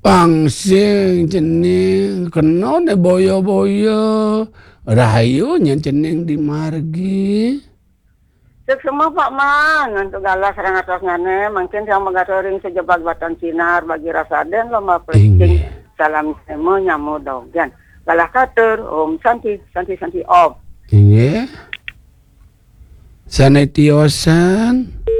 pangsing cening kena ne boyo-boyo rahayu nya cening di margi. Cek semua Pak Man, untuk galas serang atas ngane, mungkin yang megatoring sejebat batan sinar bagi rasaden lomba plecing salam semo nyamu dogan. Galah katur, santi om. Inge. Sanetiosan.